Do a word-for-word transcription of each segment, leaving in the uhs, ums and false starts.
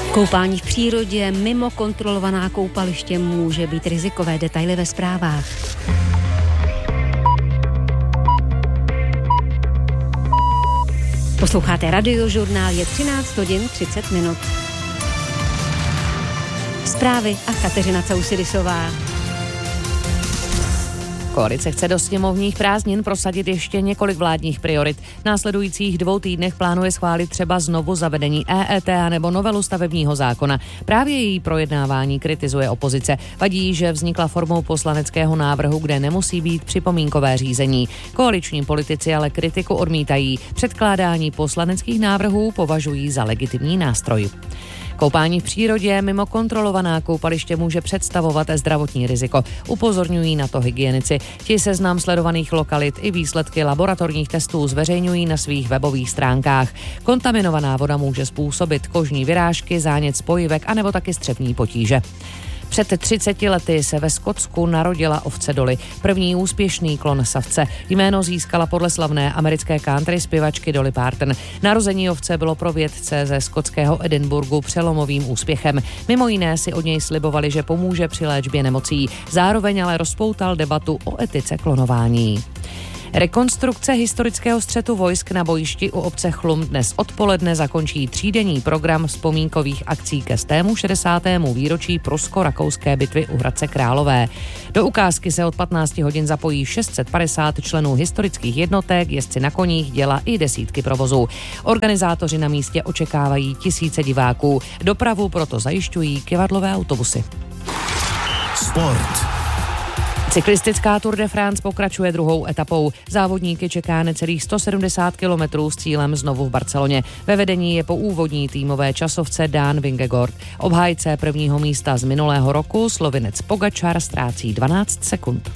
Koupání v přírodě mimo kontrolovaná koupaliště může být rizikové. Detaily ve zprávách. Posloucháte Radiožurnál, je třináct hodin třicet minut. Zprávy a Kateřina Causidisová. Koalice chce do sněmovních prázdnin prosadit ještě několik vládních priorit. V následujících dvou týdnech plánuje schválit třeba znovu zavedení E E T nebo novelu stavebního zákona. Právě její projednávání kritizuje opozice. Vadí, že vznikla formou poslaneckého návrhu, kde nemusí být připomínkové řízení. Koaliční politici ale kritiku odmítají. Předkládání poslaneckých návrhů považují za legitimní nástroj. Koupání v přírodě mimo kontrolovaná koupaliště může představovat zdravotní riziko. Upozorňují na to hygienici. Ti seznam sledovaných lokalit i výsledky laboratorních testů zveřejňují na svých webových stránkách. Kontaminovaná voda může způsobit kožní vyrážky, zánět spojivek anebo taky střevní potíže. Před třiceti lety se ve Skotsku narodila ovce Dolly, první úspěšný klon savce. Jméno získala podle slavné americké country zpěvačky Dolly Parton. Narození ovce bylo pro vědce ze skotského Edinburghu přelomovým úspěchem. Mimo jiné si od něj slibovali, že pomůže při léčbě nemocí. Zároveň ale rozpoutal debatu o etice klonování. Rekonstrukce historického střetu vojsk na bojišti u obce Chlum dnes odpoledne zakončí třídenní program vzpomínkových akcí ke stému šedesátému výročí prusko-rakouské bitvy u Hradce Králové. Do ukázky se od patnácti hodin zapojí šest set padesát členů historických jednotek, jezdci na koních, děla i desítky provozů. Organizátoři na místě očekávají tisíce diváků. Dopravu proto zajišťují kyvadlové autobusy. Sport. Cyklistická Tour de France pokračuje druhou etapou. Závodníky čeká necelých sto sedmdesát kilometrů s cílem znovu v Barceloně. Ve vedení je po úvodní týmové časovce Daan Vingegaard. Obhájce prvního místa z minulého roku Slovinec Pogačar ztrácí dvanáct sekund.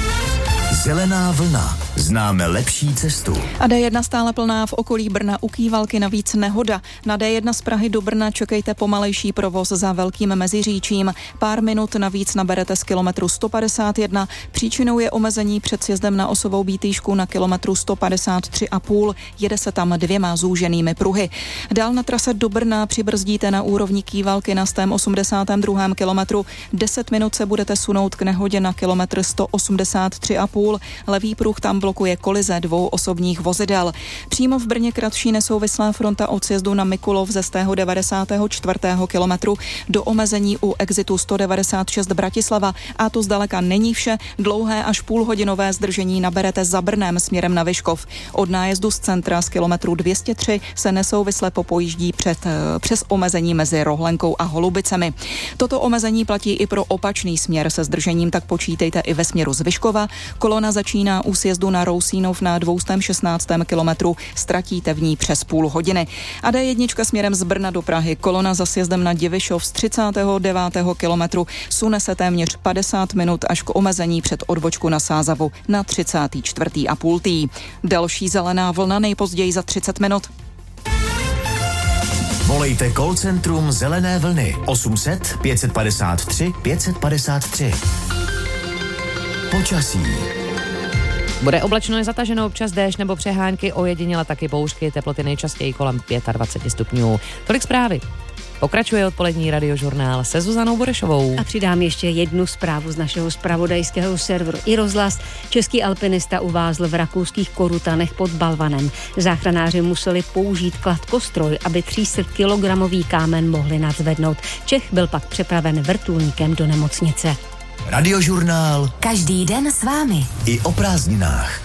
Zelená vlna. Známe lepší cestu. A D jedna stále plná v okolí Brna u Kývalky, navíc nehoda. Na D jedna z Prahy do Brna čekejte pomalejší provoz za Velkým Meziříčím. Pár minut navíc naberete z kilometru sto padesát jedna. Příčinou je omezení před sjezdem na Osovou Bítýšku na kilometru sto padesát tři a půl. Jede se tam dvěma zúženými pruhy. Dál na trase do Brna přibrzdíte na úrovni Kývalky na sto osmdesátém druhém kilometru. deset minut se budete sunout k nehodě na kilometr sto osmdesát tři a půl. Levý pruh tam blokuje kolize dvou osobních vozidel. Přímo v Brně kratší nesouvislá fronta od sjezdu na Mikulov ze sto devadesátého čtvrtého kilometru do omezení u exitu sto devadesát šest Bratislava. A to zdaleka není vše. Dlouhé až půlhodinové zdržení naberete za Brnem směrem na Vyškov. Od nájezdu z centra z kilometru dvě stě tři se nesouvisle popojíždí před, přes omezení mezi Rohlenkou a Holubicemi. Toto omezení platí i pro opačný směr se zdržením, tak počítejte i ve směru z Vyškova. Kolona začíná u sjezdu na Rousínov na dvě stě šestnáctém kilometru, ztratíte v ní přes půl hodiny. A D jedna směrem z Brna do Prahy, kolona za sjezdem na Divišov z třicátého devátého kilometru, sune se téměř padesát minut až k omezení před odbočku na Sázavu na třicátý čtvrtý a půl tý. Další zelená vlna nejpozději za třicet minut. Volejte call centrum Zelené vlny osm set pět padesát tři pět padesát tři. Počasí. Bude oblačno, je zataženo, občas déšť nebo přehánky, ojediněle taky bouřky, teploty nejčastěji kolem dvacet pět stupňů. Tolik zprávy. Pokračuje odpolední Radiožurnál se Zuzanou Burešovou. A přidám ještě jednu zprávu z našeho zpravodajského serveru iRozhlas. Český alpinista uvázl v rakouských Korutanech pod Balvanem. Záchranáři museli použít kladkostroj, aby tři sta kilogramový kámen mohli nadzvednout. Čech byl pak přepraven vrtulníkem do nemocnice. Radiožurnál. Každý den s vámi. I o prázdninách.